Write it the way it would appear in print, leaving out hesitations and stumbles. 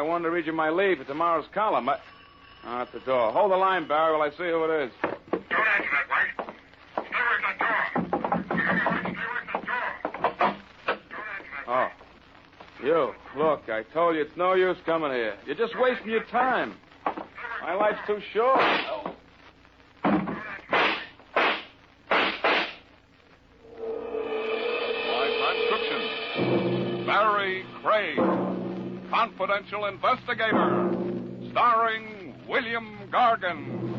wanted to read you my lead for tomorrow's column. At the door. Hold the line, Barry, while I see who it is. Don't answer that, White. Stay with the door. Stay with the door. Don't answer that. Oh. You. Look, I told you it's no use coming here. You're just wasting your time. My life's too short. Barry Craig, confidential investigator, starring William Gargan.